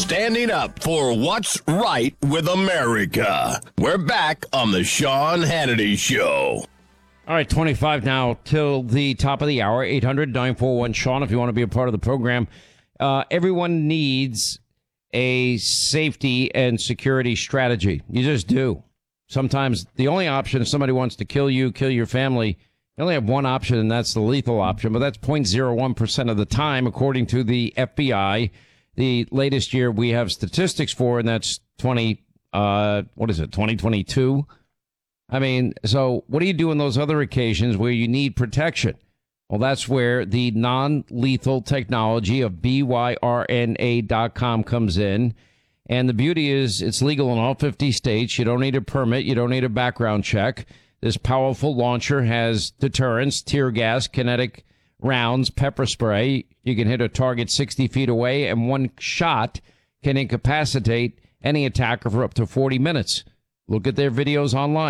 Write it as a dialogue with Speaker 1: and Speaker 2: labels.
Speaker 1: standing up for what's right with America. We're back on the Sean Hannity Show.
Speaker 2: All right, 25 now till the top of the hour, 800-941-SEAN if you want to be a part of the program. Everyone needs a safety and security strategy. You just do. Sometimes the only option if somebody wants to kill you, kill your family, you only have one option, and that's the lethal option. But that's 0.01% of the time, according to the FBI. The latest year we have statistics for, and that's 2022. I mean, so what do you do on those other occasions where you need protection? Well, that's where the non-lethal technology of BYRNA.com comes in. And the beauty is it's legal in all 50 states. You don't need a permit. You don't need a background check. This powerful launcher has deterrence, tear gas, kinetic rounds, pepper spray. You can hit a target 60 feet away, and one shot can incapacitate any attacker for up to 40 minutes. Look at their videos online.